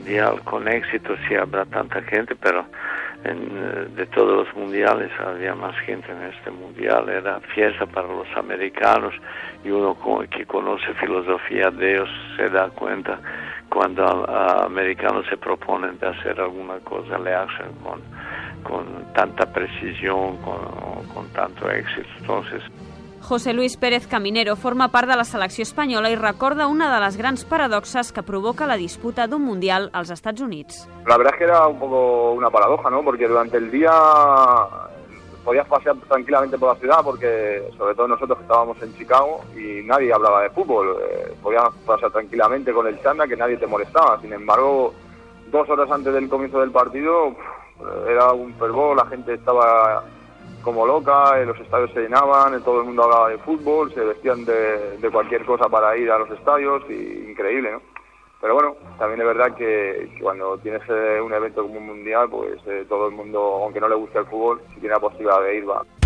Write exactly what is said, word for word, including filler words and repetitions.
mundial con éxito sí habrá tanta gente, pero en, de todos los mundiales había más gente en este mundial, era fiesta para los americanos, y uno que conoce filosofía de ellos se da cuenta cuando a, a americanos se proponen de hacer alguna cosa, le hacen con, con tanta precisión, con, con tanto éxito. Entonces, José Luis Pérez Caminero forma part de la selecció espanyola i recorda una de les grans paradoxes que provoca la disputa d'un Mundial als Estats Units. La verdad es que era un poco una paradoja, ¿no? Porque durante el día podías pasear tranquilamente por la ciudad, porque sobre todo nosotros que estábamos en Chicago y nadie hablaba de fútbol, eh, podías pasear tranquilamente con el chándal, que nadie te molestaba. Sin embargo, dos horas antes del comienzo del partido era un fervor, la gente estaba como loca, los estadios se llenaban, todo el mundo hablaba de fútbol, se vestían de, de cualquier cosa para ir a los estadios, y increíble, ¿no? Pero bueno, también es verdad que, que cuando tienes eh, un evento como un mundial, pues eh, todo el mundo, aunque no le guste el fútbol, si tiene la posibilidad de ir, va.